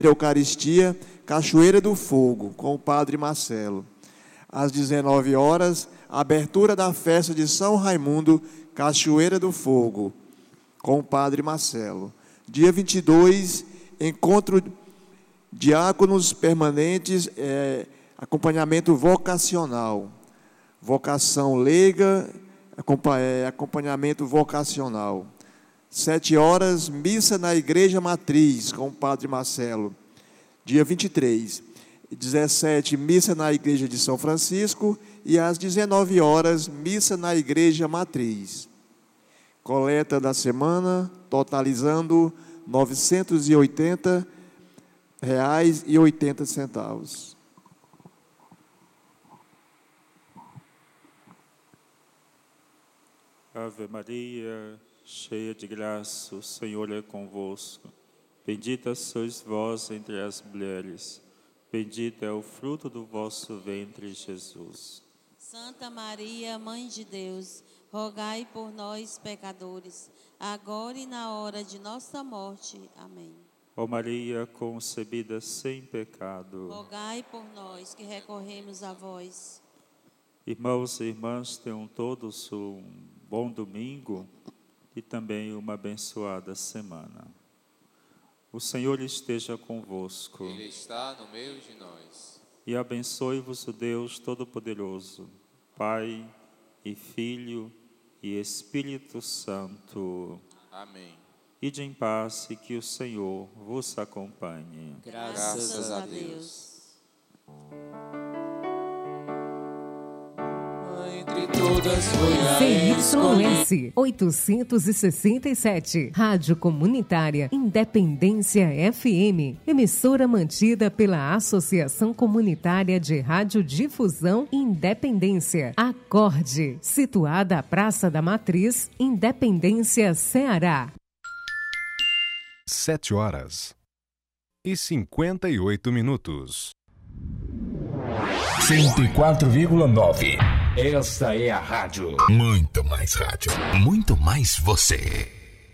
Eucaristia, Cachoeira do Fogo, com o Padre Marcelo. Às 19 horas, abertura da festa de São Raimundo, Cachoeira do Fogo, com o Padre Marcelo. Dia 22, encontro diáconos permanentes, acompanhamento vocacional. Vocação leiga, acompanhamento vocacional. 7 horas, missa na Igreja Matriz, com o Padre Marcelo. Dia 23. 17, missa na Igreja de São Francisco. E às 19 horas, missa na Igreja Matriz. Coleta da semana, totalizando R$ 980,80. Ave Maria, cheia de graça, o Senhor é convosco. Bendita sois vós entre as mulheres. Bendito é o fruto do vosso ventre, Jesus. Santa Maria, Mãe de Deus, rogai por nós, pecadores, agora e na hora de nossa morte. Amém. Ó Maria, concebida sem pecado, rogai por nós que recorremos a vós. Irmãos e irmãs, tenham todos um bom domingo e também uma abençoada semana. O Senhor esteja convosco. Ele está no meio de nós. E abençoe-vos o Deus Todo-Poderoso, Pai e Filho e Espírito Santo. Amém. Ide em paz e que o Senhor vos acompanhe. Graças a Deus. Entre todas foi a CYS 867, Rádio Comunitária Independência FM, emissora mantida pela Associação Comunitária de Radiodifusão Independência, Acorde, situada à Praça da Matriz, Independência, Ceará. 7 horas e 58 minutos. 104,9. Esta é a rádio. Muito mais rádio. Muito mais você.